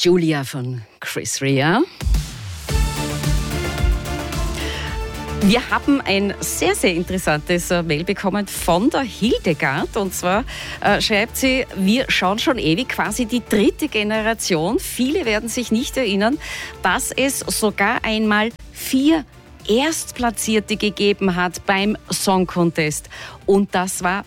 Julia von Chris Rea. Wir haben ein sehr, sehr interessantes Mail bekommen von der Hildegard. Und zwar schreibt sie, wir schauen schon ewig, quasi die dritte Generation. Viele werden sich nicht erinnern, dass es sogar einmal 4 Erstplatzierte gegeben hat beim Song Contest. Und das war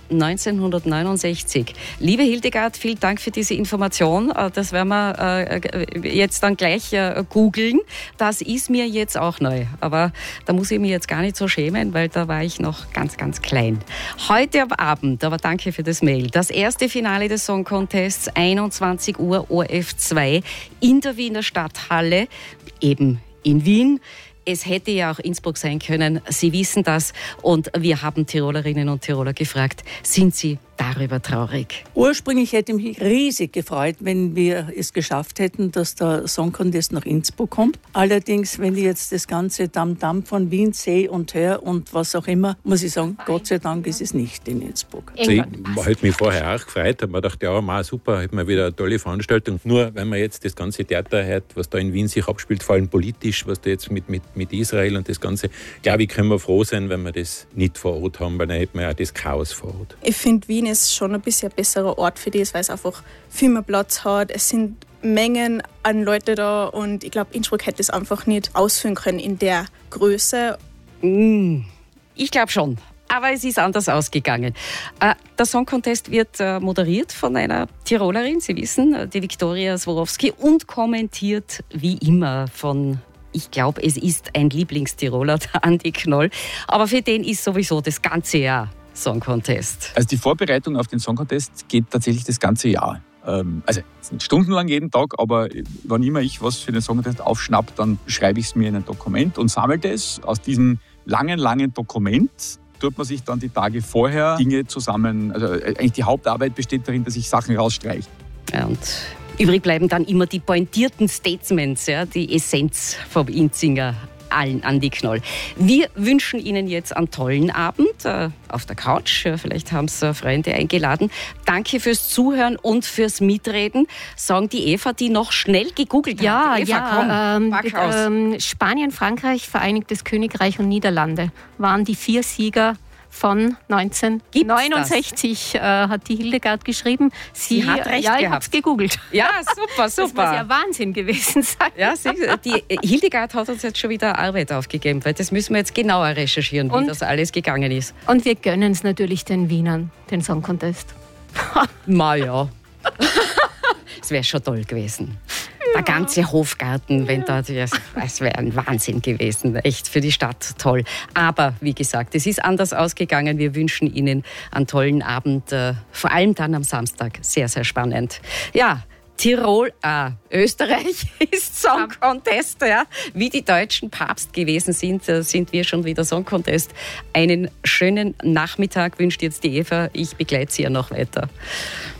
1969. Liebe Hildegard, vielen Dank für diese Information. Das werden wir jetzt dann gleich googeln. Das ist mir jetzt auch neu. Aber da muss ich mich jetzt gar nicht so schämen, weil da war ich noch ganz, ganz klein. Heute am Abend, aber danke für das Mail, das erste Finale des Song Contests, 21 Uhr ORF 2 in der Wiener Stadthalle, eben in Wien. Es hätte ja auch Innsbruck sein können. Sie wissen das. Und wir haben Tirolerinnen und Tiroler gefragt, sind Sie darüber traurig? Ursprünglich hätte ich mich riesig gefreut, wenn wir es geschafft hätten, dass der Song Contest nach Innsbruck kommt. Allerdings, wenn ich jetzt das ganze Tamtam von Wien sehe und höre und was auch immer, muss ich sagen, Gott sei Dank ist es nicht in Innsbruck. Also ich hätte mich vorher auch gefreut, habe mir gedacht, ja, super, hätten wir wieder eine tolle Veranstaltung. Nur, wenn man jetzt das ganze Theater hört, was da in Wien sich abspielt, vor allem politisch, was da jetzt mit Israel und das Ganze, glaube ich, können wir froh sein, wenn wir das nicht vor Ort haben, weil dann hätten wir ja das Chaos vor Ort. Ich finde, Wien ist schon ein bisschen ein besserer Ort für das, weil es einfach viel mehr Platz hat. Es sind Mengen an Leute da und ich glaube, Innsbruck hätte es einfach nicht ausführen können in der Größe. Ich glaube schon. Aber es ist anders ausgegangen. Der Song Contest wird moderiert von einer Tirolerin, Sie wissen, die Viktoria Swarovski, und kommentiert wie immer von, ich glaube, es ist ein Lieblingstiroler, der Andi Knoll. Aber für den ist sowieso das ganze Jahr Song Contest. Also die Vorbereitung auf den Song Contest geht tatsächlich das ganze Jahr. Also nicht stundenlang jeden Tag, aber wann immer ich was für den Song Contest aufschnapp, dann schreibe ich es mir in ein Dokument und sammle das. Aus diesem langen Dokument tut man sich dann die Tage vorher Dinge zusammen. Also eigentlich die Hauptarbeit besteht darin, dass ich Sachen rausstreiche. Ja, und übrig bleiben dann immer die pointierten Statements, ja, die Essenz vom Inzinger. Allen Andi Knoll. Wir wünschen Ihnen jetzt einen tollen Abend auf der Couch. Vielleicht haben Sie Freunde eingeladen. Danke fürs Zuhören und fürs Mitreden. Sagen die Eva, die noch schnell gegoogelt hat. Eva, Spanien, Frankreich, Vereinigtes Königreich und Niederlande waren die 4 Sieger von 1969, hat die Hildegard geschrieben. Sie hat recht gehabt. Ich habe es gegoogelt. Ja, super. Das muss ja Wahnsinn gewesen sein. Ja, die Hildegard hat uns jetzt schon wieder Arbeit aufgegeben, weil das müssen wir jetzt genauer recherchieren, wie das alles gegangen ist. Und wir gönnen es natürlich den Wienern, den Song Contest. Ja. Es wäre schon toll gewesen. Der ganze Hofgarten, wenn da, das wäre ein Wahnsinn gewesen, echt für die Stadt toll. Aber wie gesagt, es ist anders ausgegangen. Wir wünschen Ihnen einen tollen Abend, vor allem dann am Samstag. Sehr, sehr spannend. Ja, Tirol, Österreich ist Song Contest, ja. Wie die Deutschen Papst gewesen sind, sind wir schon wieder Song Contest. Einen schönen Nachmittag wünscht jetzt die Eva. Ich begleite Sie ja noch weiter.